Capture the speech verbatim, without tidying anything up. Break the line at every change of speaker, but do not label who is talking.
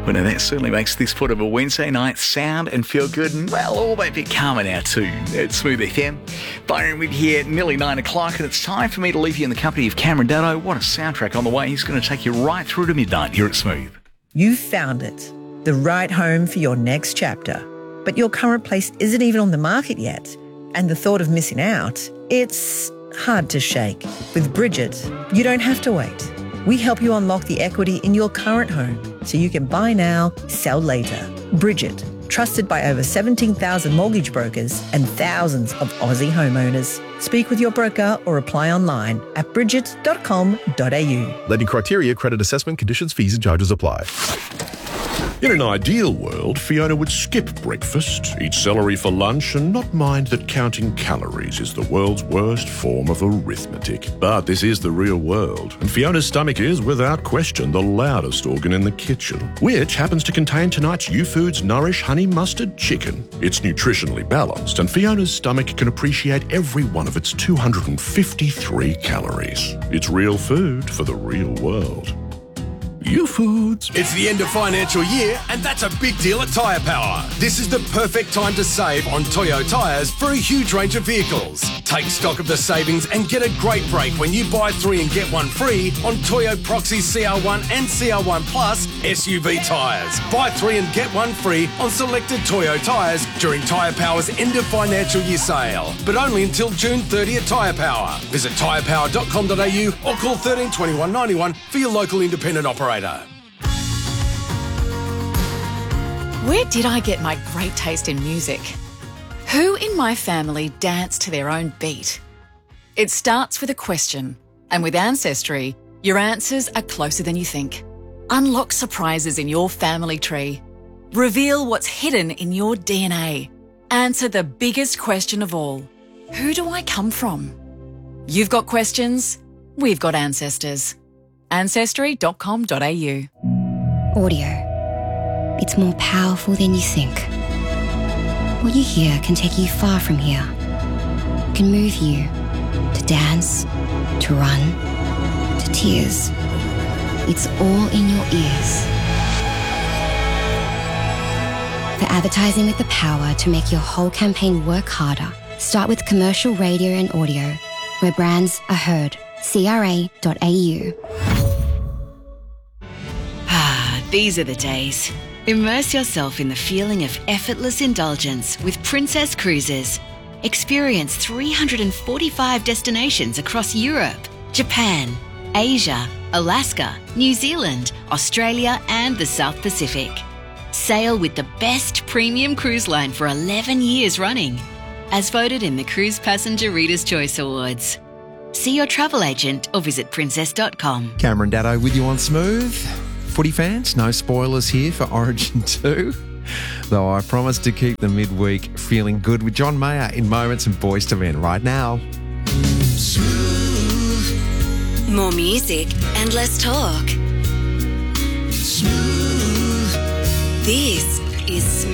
Well, now that certainly makes this part of a Wednesday night sound and feel good and, well, all that bit calmer now too. It's Smooth F M. Byron with you here at nearly nine o'clock, and it's time for me to leave you in the company of Cameron Daddo. What a soundtrack on the way. He's going to take you right through to midnight here at Smooth.
You've found it, the right home for your next chapter. But your current place isn't even on the market yet. And the thought of missing out, it's hard to shake. With Bridget, you don't have to wait. We help you unlock the equity in your current home so you can buy now, sell later. Bridget, trusted by over seventeen thousand mortgage brokers and thousands of Aussie homeowners. Speak with your broker or apply online at bridget dot com dot a u.
Lending criteria, credit assessment, conditions, fees and charges apply.
In an ideal world, Fiona would skip breakfast, eat celery for lunch, and not mind that counting calories is the world's worst form of arithmetic. But this is the real world, and Fiona's stomach is, without question, the loudest organ in the kitchen, which happens to contain tonight's U-Foods Nourish Honey Mustard Chicken. It's nutritionally balanced, and Fiona's stomach can appreciate every one of its two hundred fifty-three calories. It's real food for the real world. U-Foods.
It's the end of financial year, and that's a big deal at Tyre Power. This is the perfect time to save on Toyo tyres for a huge range of vehicles. Take stock of the savings and get a great break when you buy three and get one free on Toyo Proxy C R one and C R one Plus S U V tyres. Buy three and get one free on selected Toyo tyres during Tyre Power's end of financial year sale, but only until June thirtieth at Tyre Power. Visit tyre power dot com dot a u or call thirteen twenty-one ninety-one for your local independent operator.
Where did I get my great taste in music? Who in my family dance to their own beat? It starts with a question, and with Ancestry, your answers are closer than you think. Unlock surprises in your family tree. Reveal what's hidden in your D N A. Answer the biggest question of all. Who do I come from? You've got questions, we've got ancestors. ancestry dot com dot a u.
Audio. It's more powerful than you think. What you hear can take you far from here. Can move you to dance, to run, to tears. It's all in your ears. For advertising with the power to make your whole campaign work harder, start with commercial radio and audio, where brands are heard. C R A dot a u.
Ah, these are the days. Immerse yourself in the feeling of effortless indulgence with Princess Cruises. Experience three hundred forty-five destinations across Europe, Japan, Asia, Alaska, New Zealand, Australia and the South Pacific. Sail with the best premium cruise line for eleven years running, as voted in the Cruise Passenger Reader's Choice Awards. See your travel agent or visit princess dot com.
Cameron Daddo with you on Smooth. Footy fans, no spoilers here for Origin two, though I promise to keep the midweek feeling good with John Mayer in moments and Boys to Men right now.
Smooth.
More music and less talk.
Smooth.
This is Smooth.